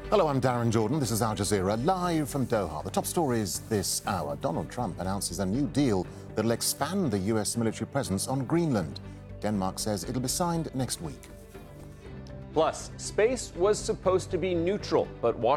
Hello, I'm Darren Jordan. This is Al Jazeera, live from Doha. The top stories this hour. Donald Trump announces a new deal that'll expand the US military presence on Greenland. Denmark says it'll be signed next week. Plus, space was supposed to be neutral, but Washington